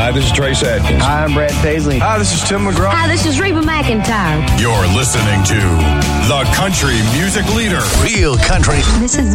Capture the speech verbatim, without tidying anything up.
Hi, this is Trace Atkins. Hi, I'm Brad Paisley. Hi, this is Tim McGraw. Hi, this is Reba McEntire. You're listening to the country music leader. Real country. This is